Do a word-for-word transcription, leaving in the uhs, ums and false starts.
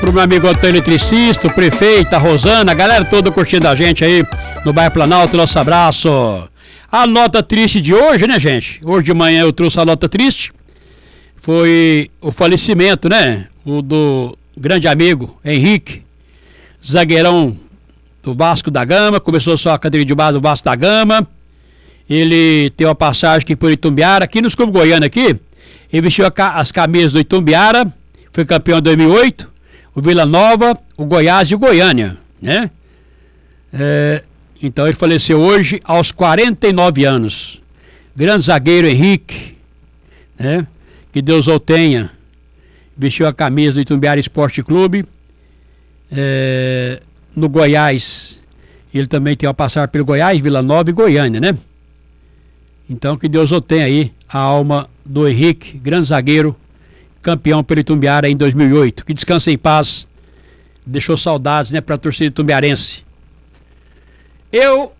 pro meu amigo Antônio Eletricista, o prefeito, a Rosana, a galera toda curtindo a gente aí no bairro Planalto, nosso abraço. A nota triste de hoje, né, gente? Hoje de manhã eu trouxe a nota triste. Foi o falecimento, né? O do grande amigo Henrique, zagueirão do Vasco da Gama, começou sua categoria de base do Vasco da Gama. Ele tem uma passagem aqui por Itumbiara, aqui nos clubes goianos aqui. Ele vestiu as camisas do Itumbiara, foi campeão em dois mil e oito, o Vila Nova, o Goiás e o Goiânia, né? É, então ele faleceu hoje aos quarenta e nove anos. Grande zagueiro Henrique, né? Que Deus o tenha. Vestiu a camisa do Itumbiara Esporte Clube. É, no Goiás, ele também tem uma passagem pelo Goiás, Vila Nova e Goiânia, né? Então que Deus o tenha aí a alma do Henrique, grande zagueiro, campeão pelo Itumbiara em dois mil e oito. Que descanse em paz. Deixou saudades, né, para a torcida itumbiarense. Eu